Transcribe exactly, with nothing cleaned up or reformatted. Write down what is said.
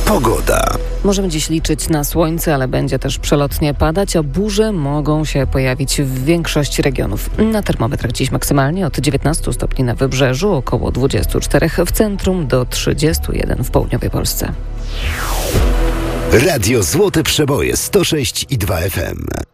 Pogoda. Możemy dziś liczyć na słońce, ale będzie też przelotnie padać, a burze mogą się pojawić w większości regionów. Na termometrach dziś maksymalnie od dziewiętnastu stopni na wybrzeżu, około dwudziestu czterech w centrum do trzydziestu jeden w południowej Polsce. Radio Złote Przeboje sto sześć i dwa F M.